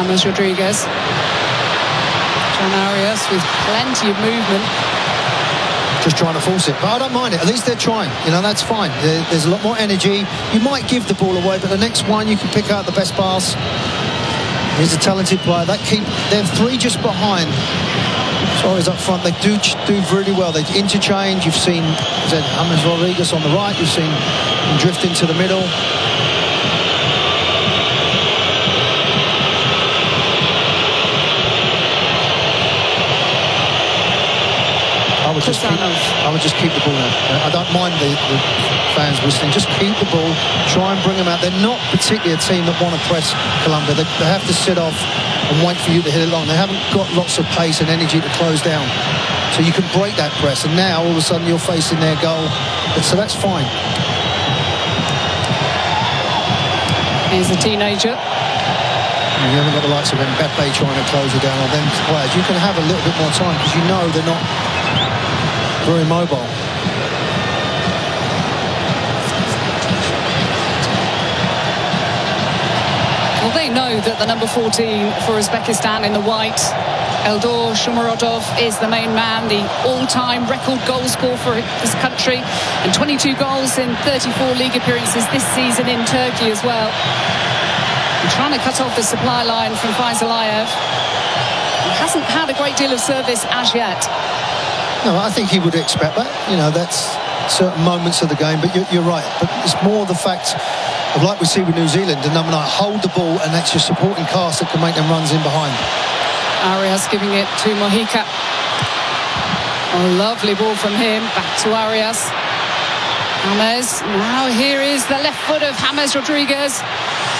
James Rodriguez. John Arias with plenty of movement. Just trying to force it, but I don't mind it. At least they're trying. You know, that's fine. There's a lot more energy. You might give the ball away, but the next one you can pick out the best pass. He's a talented player. They're three just behind. Suarez up front. They do really well. They interchange. You've seen James Rodriguez on the right. You've seen him drift into the middle. I would just keep the ball now. I don't mind the fans whistling. Just keep the ball. Try and bring them out. They're not particularly a team that want to press Colombia. They have to sit off and wait for you to hit it long. They haven't got lots of pace and energy to close down. So you can break that press. And now, all of a sudden, you're facing their goal. So that's fine. Here's a teenager. You haven't got the likes of Mbappe trying to close you down on them players. You can have a little bit more time because you know they're not very mobile. Well, they know that the number 14 for Uzbekistan in the white, Eldor Shomurodov, is the main man, the all-time record goal scorer for his country, and 22 goals in 34 league appearances this season in Turkey as well. And trying to cut off the supply line from Faisal Aliyev. He hasn't had a great deal of service as yet. No, I think he would expect that. You know, that's certain moments of the game, but you're right. But it's more the fact of, like we see with New Zealand, the number 9, hold the ball, and that's your supporting cast that can make them runs in behind. Arias giving it to Mojica. A lovely ball from him. Back to Arias. James. Now here is the left foot of James Rodriguez.